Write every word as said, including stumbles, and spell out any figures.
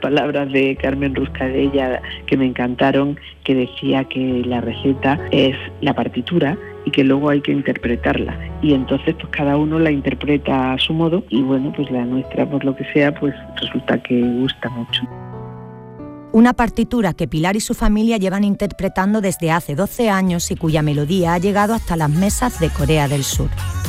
palabras de Carmen Ruscadella que me encantaron, que decía que la receta es la partitura y que luego hay que interpretarla, y entonces pues cada uno la interpreta a su modo, y bueno, pues la nuestra, por lo que sea, pues resulta que gusta mucho. Una partitura que Pilar y su familia llevan interpretando desde hace doce años y cuya melodía ha llegado hasta las mesas de Corea del Sur.